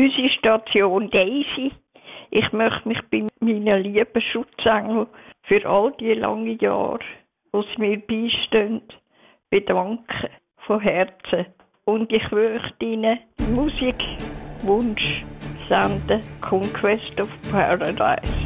Unsere Station Daisy. Ich möchte mich bei meinen lieben Schutzengel für all die langen Jahre, die sie mir beistehen, bedanken. Von Herzen. Und ich möchte Ihnen Musikwunsch senden, Conquest of Paradise.